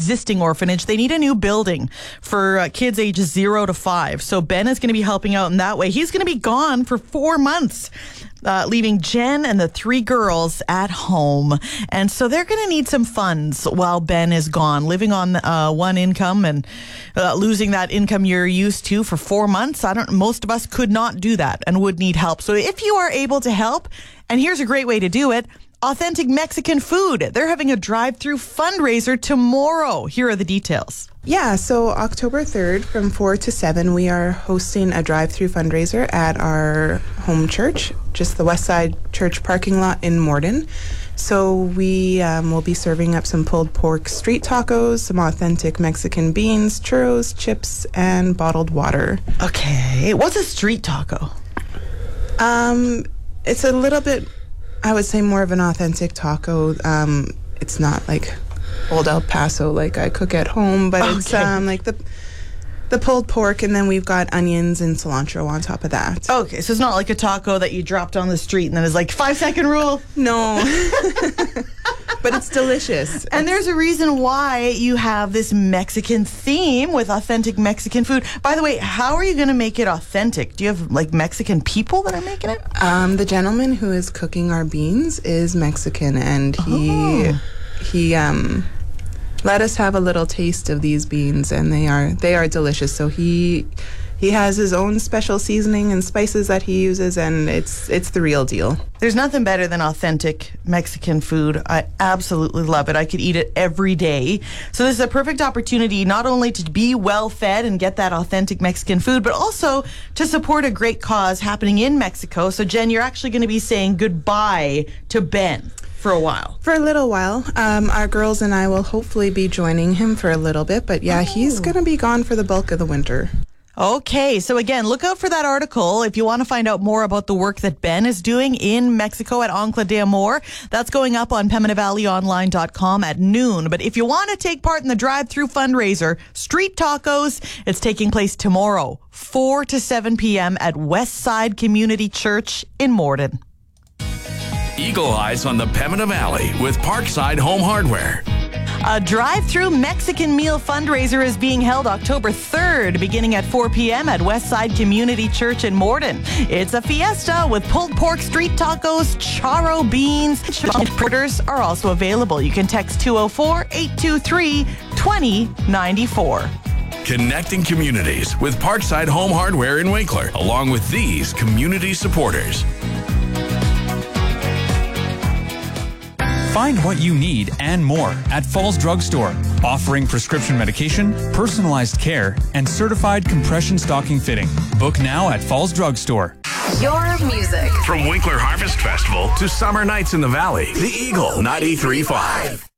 existing orphanage. They need a new building for kids ages 0 to 5. So Ben is going to be helping out in that way. He's going to be gone for 4 months. Leaving Jen and the 3 girls at home. And so they're going to need some funds while Ben is gone. Living on one income and losing that income you're used to for 4 months. Most of us could not do that and would need help. So if you are able to help, and here's a great way to do it, authentic Mexican food. They're having a drive-through fundraiser tomorrow. Here are the details. Yeah, so October 3rd from 4 to 7, we are hosting a drive-through fundraiser at our home church, just the Westside Church parking lot in Morden. So we will be serving up some pulled pork street tacos, some authentic Mexican beans, churros, chips, and bottled water. Okay, what's a street taco? It's a little bit, I would say, more of an authentic taco. It's not like Old El Paso like I cook at home, but it's like the pulled pork, and then we've got onions and cilantro on top of that. Okay, so it's not like a taco that you dropped on the street and then it's like 5-second rule. No. But it's delicious. And there's a reason why you have this Mexican theme with authentic Mexican food. By the way, how are you going to make it authentic? Do you have like Mexican people that are making it? The gentleman who is cooking our beans is Mexican, and he let us have a little taste of these beans, and they are delicious. So he has his own special seasoning and spices that he uses, and it's the real deal. There's nothing better than authentic Mexican food. I absolutely love it. I could eat it every day. So this is a perfect opportunity not only to be well fed and get that authentic Mexican food, but also to support a great cause happening in Mexico. So Jen, you're actually going to be saying goodbye to Ben for a while. For a little while. Our girls and I will hopefully be joining him for a little bit, but he's going to be gone for the bulk of the winter. Okay, so again, look out for that article if you want to find out more about the work that Ben is doing in Mexico at Ancla de Amor. That's going up on PembinaValleyOnline.com at noon. But if you want to take part in the drive-through fundraiser, Street Tacos, it's taking place tomorrow, 4 to 7 p.m. at Westside Community Church in Morden. Eagle Eyes on the Pembina Valley with Parkside Home Hardware. A drive-through Mexican meal fundraiser is being held October 3rd, beginning at 4 p.m. at Westside Community Church in Morden. It's a fiesta with pulled pork street tacos, charro beans. Orders are also available. You can text 204-823-2094. Connecting communities with Parkside Home Hardware in Winkler, along with these community supporters. Find what you need and more at Falls Drug Store, offering prescription medication, personalized care, and certified compression stocking fitting. Book now at Falls Drug Store. Your music. From Winkler Harvest Festival to summer nights in the valley, the Eagle 93.5.